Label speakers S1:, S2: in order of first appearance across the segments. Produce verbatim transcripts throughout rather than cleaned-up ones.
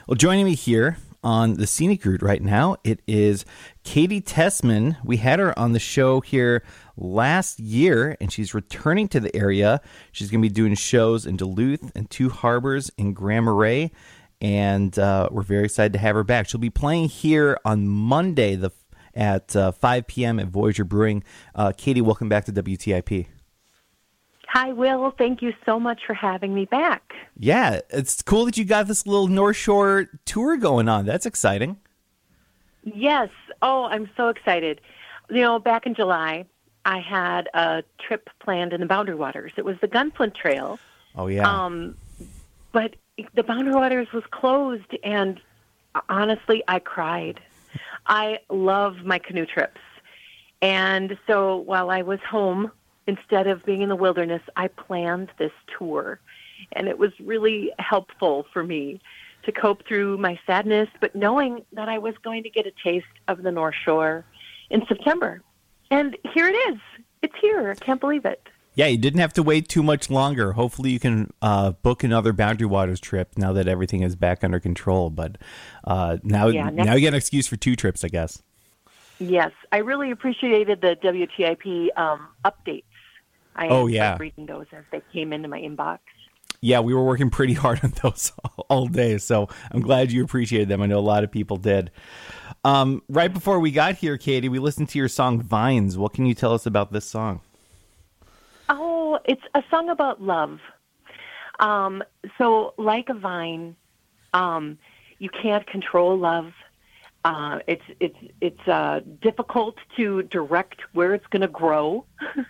S1: Well, joining me here on the Scenic Route right now, it is Katie Tessman. We had her on the show here last year, and she's returning to the area. She's going to be doing shows in Duluth and Two Harbors in Grand Marais, and uh, we're very excited to have her back. She'll be playing here on Monday the at uh, five p.m. at Voyager Brewing. Uh, Katie, welcome back to W T I P.
S2: Hi, Will. Thank you so much for having me back.
S1: Yeah, it's cool that you got this little North Shore tour going on. That's exciting.
S2: Yes. Oh, I'm so excited. You know, back in July, I had a trip planned in the Boundary Waters. It was the Gunflint Trail.
S1: Oh, yeah.
S2: Um, but the Boundary Waters was closed, and honestly, I cried. I love my canoe trips. And so while I was home, instead of being in the wilderness, I planned this tour. And it was really helpful for me to cope through my sadness, but knowing that I was going to get a taste of the North Shore in September. And here it is. It's here. I can't believe it.
S1: Yeah, you didn't have to wait too much longer. Hopefully you can uh, book another Boundary Waters trip now that everything is back under control. But uh, now,
S2: yeah, next-
S1: now you get an excuse for two trips, I guess.
S2: Yes, I really appreciated the W T I P um, updates. I
S1: oh, yeah.
S2: reading those as they came into my inbox.
S1: Yeah, we were working pretty hard on those all, all day, so I'm glad you appreciated them. I know a lot of people did. Um, right before we got here, Katie, we listened to your song Vines. What can you tell us about this song?
S2: Oh, it's a song about love. Um, so like a vine, um, you can't control love. Uh, it's it's it's uh, difficult to direct where it's going to grow.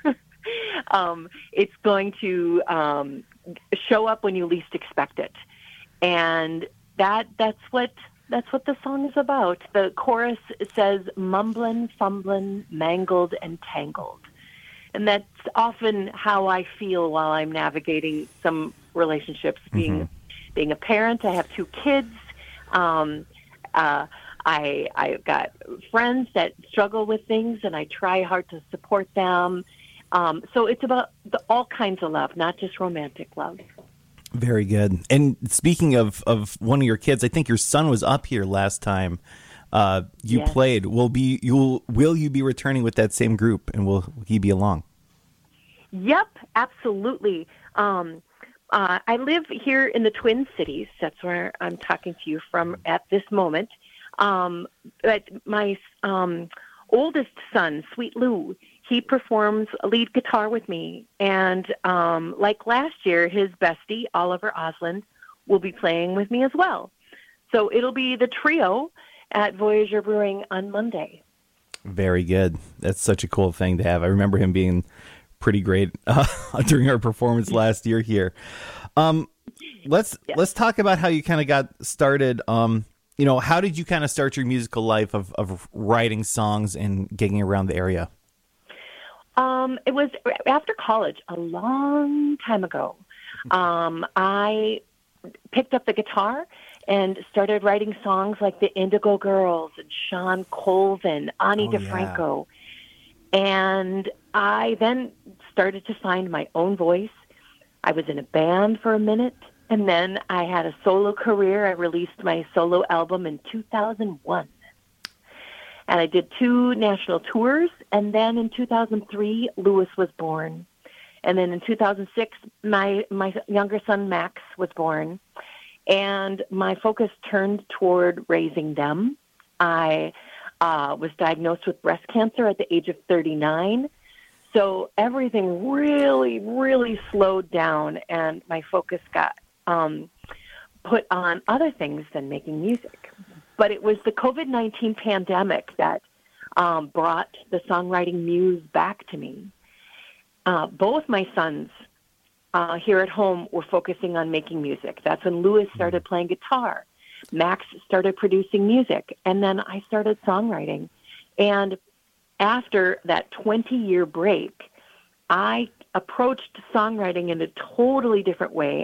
S2: um, it's going to um, show up when you least expect it, and that that's what that's what the song is about. The chorus says, "Mumblin', fumblin', mangled and tangled," and that's often how I feel while I'm navigating some relationships. Being mm-hmm. being a parent, I have two kids. Um, uh, I, I've got friends that struggle with things, and I try hard to support them. Um, so it's about the, all kinds of love, not just romantic love.
S1: Very good. And speaking of, of one of your kids, I think your son was up here last time uh, you
S2: yes.
S1: played. Will be you'll will you be returning with that same group, and will he be along?
S2: Yep, absolutely. Um, uh, I live here in the Twin Cities. That's where I'm talking to you from at this moment. Um, but my um, oldest son, Sweet Lou, he performs lead guitar with me. And um, like last year, his bestie, Oliver Osland, will be playing with me as well. So it'll be the trio at Voyager Brewing on Monday.
S1: Very good. That's such a cool thing to have. I remember him being pretty great uh, during our performance last year here. Um, let's yeah. let's talk about how you kind of got started. Um, You know, how did you kind of start your musical life of, of writing songs and gigging around the area?
S2: Um, it was after college, a long time ago. Um, I picked up the guitar and started writing songs like the Indigo Girls and Sean Colvin, Ani
S1: oh,
S2: DeFranco. Yeah. And I then started to find my own voice. I was in a band for a minute. And then I had a solo career. I released my solo album in two thousand one. And I did two national tours. And then in two thousand three, Louis was born. And then in two thousand six, my, my younger son, Max, was born. And my focus turned toward raising them. I uh, was diagnosed with breast cancer at the age of thirty-nine. So everything really, really slowed down. And my focus got Um, put on other things than making music. But it was the covid nineteen pandemic that um, brought the songwriting muse back to me. Uh, both my sons uh, here at home were focusing on making music. That's when Louis started playing guitar. Max started producing music. And then I started songwriting. And after that twenty-year break, I approached songwriting in a totally different way.